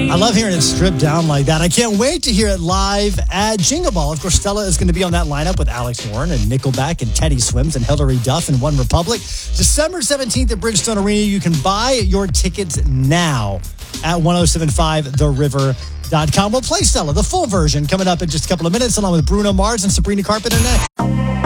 I love hearing it stripped down like that. I can't wait to hear it live at Jingle Ball. Of course, Stella is going to be on that lineup with Alex Warren and Nickelback and Teddy Swims and Hilary Duff and One Republic. December 17th at Bridgestone Arena. You can buy your tickets now at 1075theriver.com. We'll play Stella, the full version, coming up in just a couple of minutes, along with Bruno Mars and Sabrina Carpenter next.